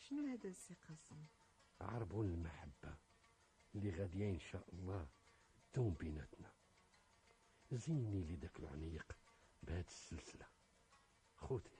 شنو هذا السي قاسم؟ عربون المحبة اللي غادية إن شاء الله دوم بيناتنا. زيني لي داك العنيق بهاد السلسلة خوتي.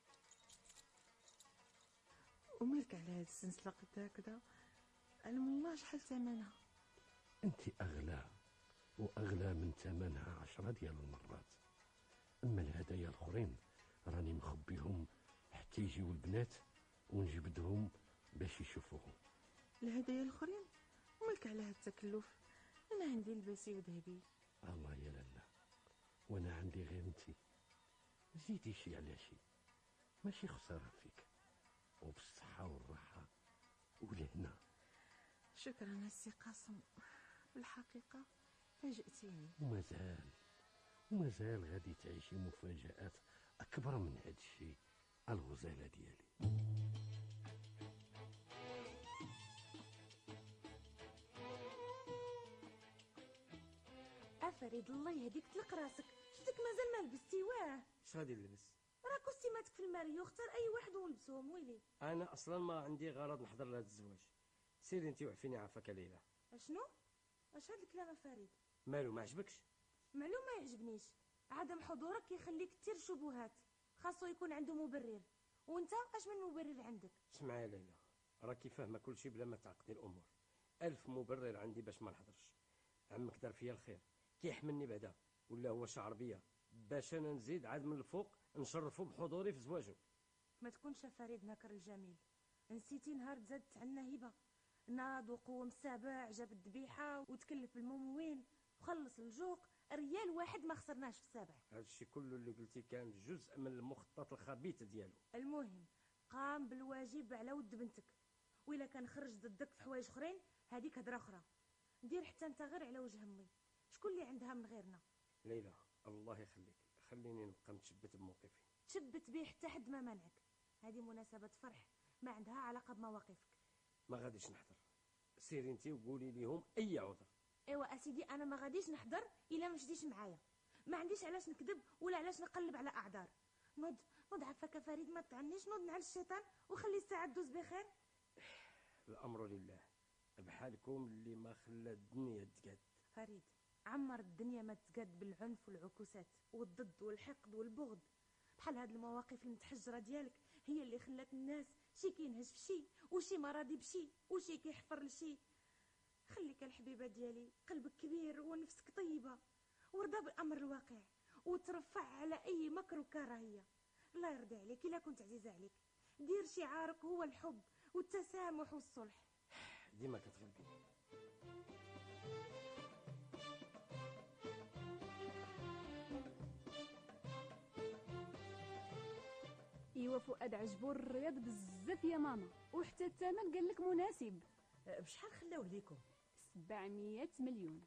ومالك على هاد السلسلة قد هكذا؟ علم الله شحال ثمنها؟ انت أغلى وأغلى من ثمنها 10 ديال المرات. أما الهدايا الآخرين راني مخبيهم حتى يجيو البنات ونجبدهم باش يشوفوهم. الهدايا الاخرين؟ ومالك على هاد التكلف؟ انا عندي لباسي وذهبي. الله يا لالا، وانا عندي غير انتي. زيدي شي على شي، ماشي خسارة فيك، وبالصحة والراحة ولهنا. شكرا السي قاسم، بالحقيقة فاجأتيني. ومازال غادي تعيشي مفاجآت أكبر من هاد الشي. الغزالة ديالي. فريد الله يهديك تلق راسك، شفتك مازال ما لبستي. واه اش غادي نلبس؟ راه كوستيماتك في الماريو، اختار اي واحد ونلبسوهم. ويلي انا اصلا ما عندي غرض نحضر لهذا الزواج. سيري انت وعفيني عافاك ليلى. اشنو؟ اش هاد الكلام فريد؟ مالو ما عجبكش؟ معلوم ما يعجبنيش. عدم حضورك كيخليك كثير شبهات، خاصو يكون عنده مبرر. وانت اش من مبرر عندك؟ اسمعي يا ليلى، راكي فاهمه كل شيء بلا ما تعقدي الامور. 1000 مبرر عندي باش ما نحضرش. عمك دار فيا الخير، كيحملني بعدا، ولا هو شعر بيا باش انا نزيد عاد من الفوق نشرفه بحضوري في زواجه. ما تكونش فريد ناكر الجميل. نسيتي نهار تزادت عنا هبه، ناض وقوم السابع، جاب الذبيحه وتكلف بالمموين وخلص الجوق. ريال واحد ما خسرناش في السابع. هذا الشيء كله اللي قلتي كان جزء من المخطط الخبيث ديالو. المهم قام بالواجب على ود بنتك، وإلا كان خرج ضدك في حوايج اخرين هذيك هضره اخرى. دير حتى انت غير على وجه امي، شكون اللي عندها من غيرنا؟ ليلى الله يخليك، خليني نبقى متشبت بموقفي. تشبت به حتى حد ما منعك. هذه مناسبه فرح ما عندها علاقه بمواقفك. ما غاديش نحضر. سيري انت وقولي ليهم اي عذر. ايوا اسيدي، انا ما غاديش نحضر الا ما مشيتيش معايا. ما عنديش علاش نكذب ولا علاش نقلب على اعذار. نوض عفاك فريد، ما تعنيش. نوض نعل الشيطان وخلي الساعه تدوز بخير. الامر لله، بحالكم اللي ما خلى الدنيا تقاد. فريد عمر الدنيا ما تقاد بالعنف والعكوسات والضد والحقد والبغض. بحال هاد المواقف المتحجره ديالك هي اللي خلات الناس شي كينهج في شي، وشي ما راضي بشي، وشي كيحفر لشي. خليك الحبيبه ديالي، قلبك كبير ونفسك طيبه، ورضى بالامر الواقع، وترفع على اي مكر وكراهيه. الله يرضي عليك الا كنت عزيزه عليك. دير شعارك هو الحب والتسامح والصلح. ديما كتغلبي. ايوا فؤاد عجبو الرياض بزاف يا ماما، وحتى الثمن قال لك مناسب. بشحال خلاوه ليكم؟ 700 مليون.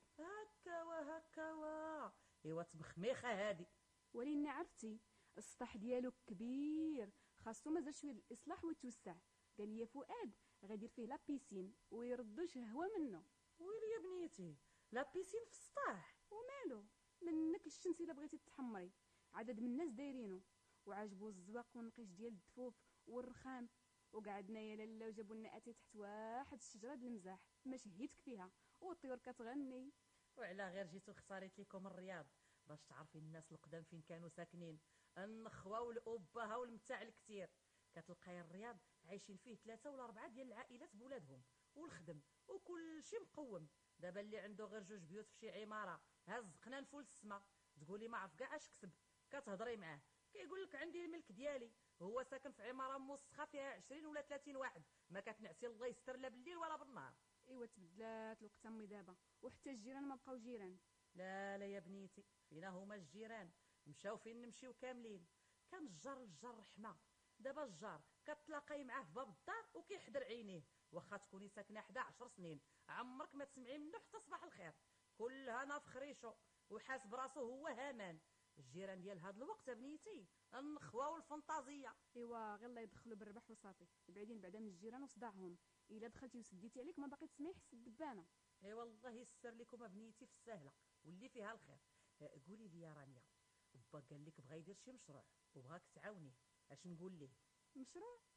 هكا ايوا تبخميخه هادي. وليني عرفتي السطح ديالو كبير، خاصو مازال شويه الاصلاح ويتوسع. قال لي فؤاد غادير فيه لا بيسين ويردو شهوه منه. ويلي يا بنيتي، لا بيسين في السطاح؟ ومالو منك الشمس الا بغيتي تحمري. عدد من الناس دايرينه وعجبو الزواق والنقيش ديال الدفوف والرخام. وقعدنا يا لاله وجابوا لنا اتي تحت واحد الشجره ديال المزاح، ما شهيتك فيها والطيور كتغني. وعلى غير جيتو اختاريت لكم الرياض باش تعرفي الناس القدام فين كانوا ساكنين، النخوه والابهه والمتاع الكثير. كتلقاي الرياض عايشين فيه 3 ولا 4 ديال العائلات بولادهم والخدم وكل شيء مقوم. دابا اللي عنده غير 2 بيوت في شي عماره هز قنان فول السما، تقولي ما عرف كاع اش كسب. كتهضري معاه كيقول لك عندي الملك ديالي، هو ساكن في عماره موسخه فيها 20 ولا 30 واحد، ما كتنعسي الله يستر لا بالليل ولا بالنهار. ايوا تبدلات الوقت امي دابا، وحتى الجيران ما بقاو جيران. لا يا بنيتي، فينا هما الجيران؟ مشاو فين نمشيو كاملين. كان الجار رحمه، دابا الجار كتلاقاي معاه في باب الدار وكيحضر عينيه. واخا تكوني ساكنه 11 سنين عمرك ما تسمعي منه حتى صباح الخير. كلها ناف خريشو وحاسب راسو هو هامان. الجيران ديال هاد الوقت بنيتي النخوه والفانتازيه. ايوا غير الله يدخلوا بالربح وصافي، بعيدين بعدا من الجيران وصداعهم. الا دخلتي وسديتي عليك ما باقي تسمعي حس الدبانه. اي والله يسر لكم بنيتي في السهله واللي فيها الخير. قولي لي يا رانيا، با قال لك بغا يدير شي مشروع وبغاك تعاونيه، اش نقول ليه؟ مشروع؟